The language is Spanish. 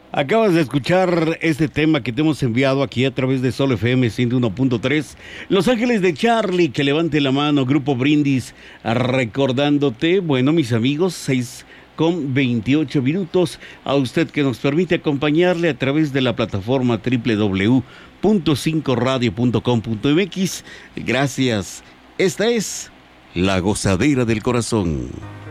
Acabas de escuchar este tema que te hemos enviado aquí a través de Sol FM 101.3. Los Ángeles de Charlie, que levante la mano, Grupo Brindis, recordándote, bueno, mis amigos, 6:28. A usted que nos permite acompañarle a través de la plataforma www.5radio.com.mx. Gracias. Esta es La Gozadera del Corazón.